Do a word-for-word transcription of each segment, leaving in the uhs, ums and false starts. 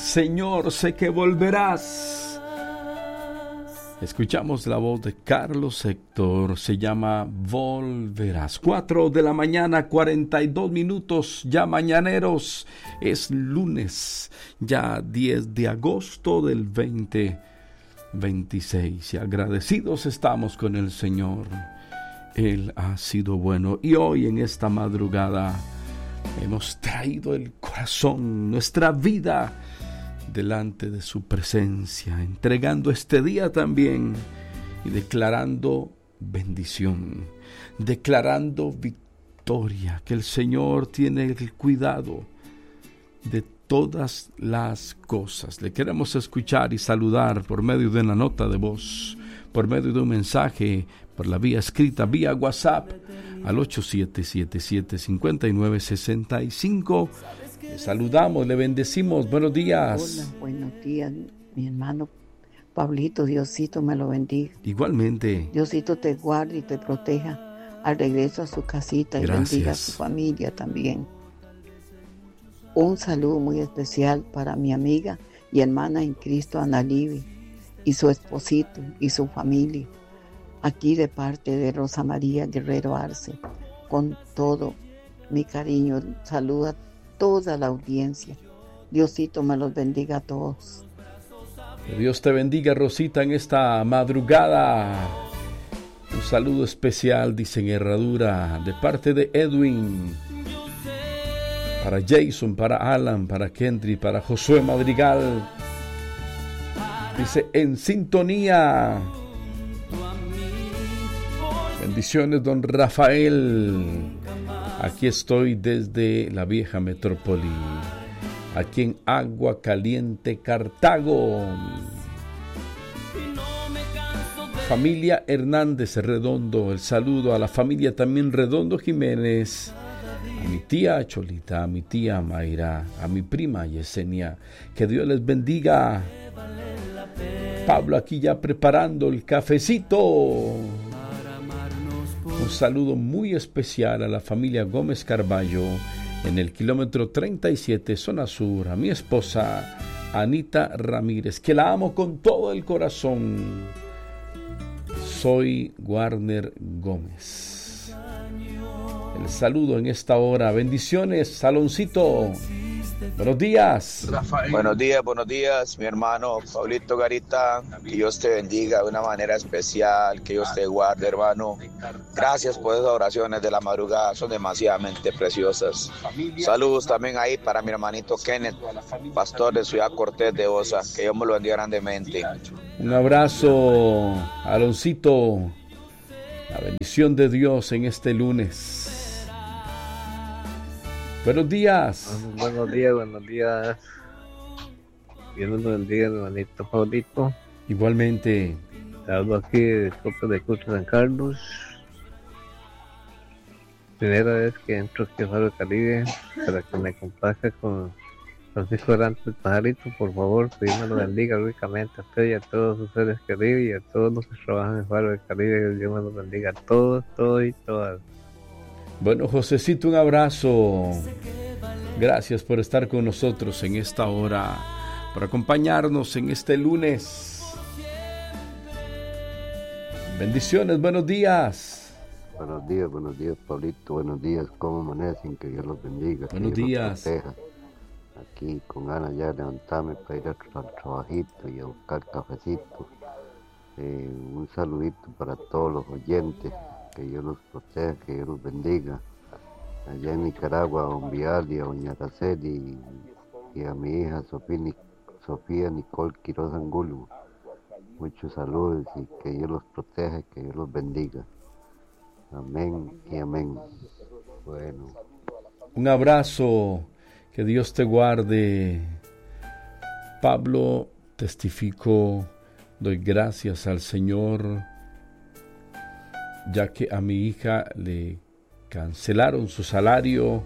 Señor, sé que volverás. Escuchamos la voz de Carlos Héctor, se llama Volverás. Cuatro de la mañana, cuarenta y dos minutos, ya mañaneros. Es lunes, ya diez de agosto del veinte veintiséis. Y agradecidos estamos con el Señor. Él ha sido bueno. Y hoy en esta madrugada hemos traído el corazón, nuestra vida delante de su presencia, entregando este día también y declarando bendición, declarando victoria, que el Señor tiene el cuidado de todas las cosas. Le queremos escuchar y saludar por medio de una nota de voz, por medio de un mensaje, por la vía escrita, vía WhatsApp, al ocho siete siete siete, cinco nueve seis cinco. Le saludamos, le bendecimos. Buenos días. Hola, buenos días, mi hermano Pablito. Diosito me lo bendiga. Igualmente. Diosito te guarde y te proteja al regreso a su casita. Gracias. Y bendiga a su familia también. Un saludo muy especial para mi amiga y hermana en Cristo, Ana Livi, y su esposito y su familia. Aquí de parte de Rosa María Guerrero Arce, con todo mi cariño. Saludo a toda la audiencia. Diosito me los bendiga a todos. Que Dios te bendiga, Rosita, en esta madrugada. Un saludo especial, dice en Herradura, de parte de Edwin, para Jason, para Alan, para Kendry, para Josué Madrigal. Dice, en sintonía. Bendiciones, don Rafael. Aquí estoy desde la vieja metrópoli, aquí en Agua Caliente, Cartago. Familia Hernández Redondo, el saludo a la familia también Redondo Jiménez, a mi tía Cholita, a mi tía Mayra, a mi prima Yesenia. Que Dios les bendiga. Pablo aquí ya preparando el cafecito. Un saludo muy especial a la familia Gómez Carballo en el kilómetro treinta y siete, zona sur, a mi esposa Anita Ramírez, que la amo con todo el corazón. Soy Warner Gómez. El saludo en esta hora. Bendiciones, saloncito. Buenos días. Rafael. Buenos días, buenos días, mi hermano Pablito Garita. Que Dios te bendiga de una manera especial, que Dios te guarde, hermano. Gracias por esas oraciones de la madrugada, son demasiadamente preciosas. Saludos también ahí para mi hermanito Kenneth, pastor de Ciudad Cortés de Osa. Que Dios me lo bendiga grandemente. Un abrazo, Aloncito. La bendición de Dios en este lunes. Buenos días. Buenos días, buenos días. Dios nos bendiga, hermanito Pablito. Igualmente. Te hablo aquí de Copa de Cruz San Carlos. Primera vez que entro aquí a Faro Caribe para que me complazca con Francisco Arante el Pajarito. Por favor, que Dios me lo bendiga ricamente a usted y a todos sus seres queridos y a todos los que trabajan en Faro Caribe. Dios me lo bendiga a todos, todos y todas. Bueno, Josecito, un abrazo. Gracias por estar con nosotros en esta hora, por acompañarnos en este lunes. Bendiciones, buenos días. Buenos días, buenos días, Pablito. Buenos días, ¿cómo amanecen? Que Dios los bendiga. Buenos que Dios días. los proteja. Aquí con ganas ya de levantarme para ir al trabajito y a buscar cafecito. Eh, un saludito para todos los oyentes. Que Dios los proteja, que Dios los bendiga. Allá en Nicaragua, a don Vial y a doña Araceli y, y a mi hija Sofía, Sofía Nicole Quiroz Angulo. Muchos saludos y que Dios los proteja, que Dios los bendiga. Amén y amén. Bueno. Un abrazo, que Dios te guarde. Pablo, testifico, doy gracias al Señor, ya que a mi hija le cancelaron su salario.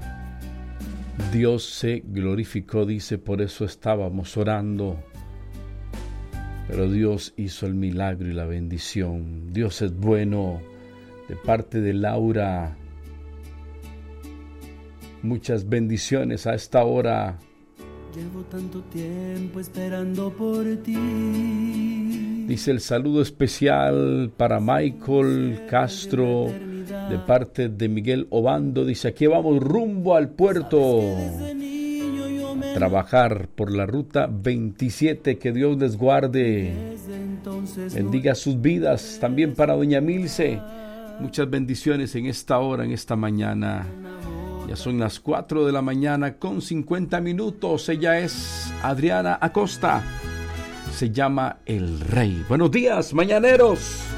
Dios se glorificó, dice, por eso estábamos orando. Pero Dios hizo el milagro y la bendición. Dios es bueno. De parte de Laura, muchas bendiciones a esta hora. Llevo tanto tiempo esperando por ti. Dice el saludo especial para Michael Castro de parte de Miguel Obando. Dice, aquí vamos rumbo al puerto a trabajar por la ruta veintisiete. Que Dios les guarde, bendiga sus vidas. También para doña Milce, muchas bendiciones en esta hora, en esta mañana. Ya son las cuatro de la mañana con cincuenta minutos. Ella es Adriana Acosta. Se llama El Rey. Buenos días, mañaneros.